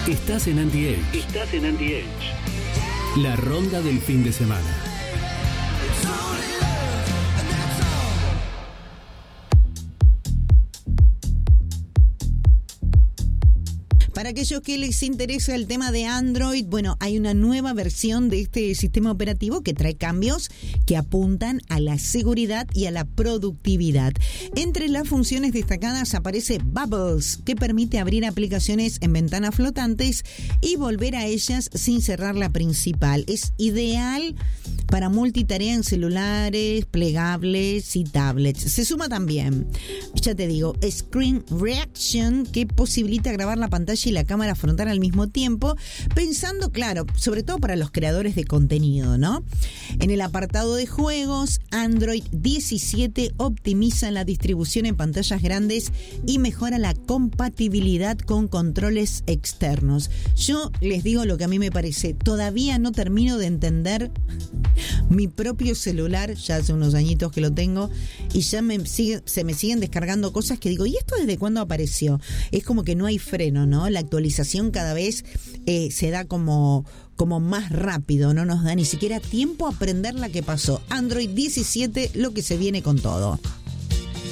Estás en Anti-Age. La ronda del fin de semana. Para aquellos que les interesa el tema de Android, bueno, hay una nueva versión de este sistema operativo que trae cambios que apuntan a la seguridad y a la productividad. Entre las funciones destacadas aparece Bubbles, que permite abrir aplicaciones en ventanas flotantes y volver a ellas sin cerrar la principal. Es ideal para multitarea en celulares, plegables y tablets. Se suma también, ya te digo, Screen Reaction, que posibilita grabar la pantalla y la cámara frontal al mismo tiempo, pensando, claro, sobre todo para los creadores de contenido, ¿no? En el apartado de juegos, Android 17 optimiza la distribución en pantallas grandes y mejora la compatibilidad con controles externos. Yo les digo lo que a mí me parece, todavía no termino de entender mi propio celular, ya hace unos añitos que lo tengo, y ya se me siguen descargando cosas que digo, ¿y esto desde cuándo apareció? Es como que no hay freno, ¿no? La actualización cada vez se da como más rápido, no nos da ni siquiera tiempo a aprender la que pasó. Android 17, lo que se viene con todo.